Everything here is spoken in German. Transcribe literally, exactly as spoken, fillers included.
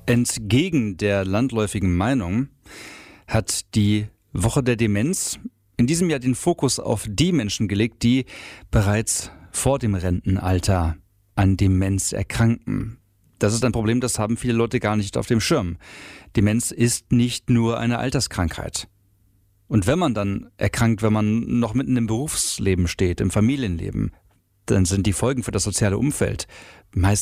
Entgegen der landläufigen Meinung hat die Woche der Demenz in diesem Jahr den Fokus auf die Menschen gelegt, die bereits vor dem Rentenalter an Demenz erkranken. Das ist ein Problem, das haben viele Leute gar nicht auf dem Schirm. Demenz ist nicht nur eine Alterskrankheit. Und wenn man dann erkrankt, wenn man noch mitten im Berufsleben steht, im Familienleben, dann sind die Folgen für das soziale Umfeld meist